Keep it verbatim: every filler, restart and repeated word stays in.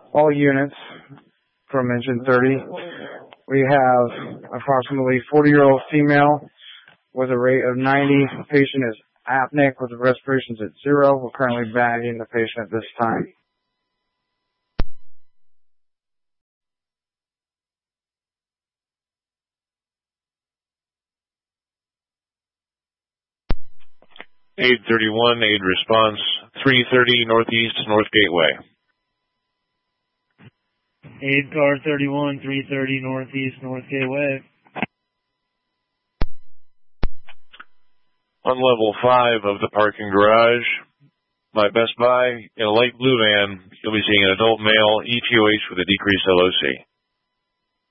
all units from engine thirty. We have approximately forty-year-old female with a rate of ninety. The patient is apneic with the respirations at zero. We're currently bagging the patient at this time. Aid thirty-one, aid response, three thirty Northeast, North Gateway. Aid car thirty-one, three thirty Northeast, North Gateway. On level five of the parking garage by Best Buy, in a light blue van, you'll be seeing an adult male E T O H with a decreased L O C.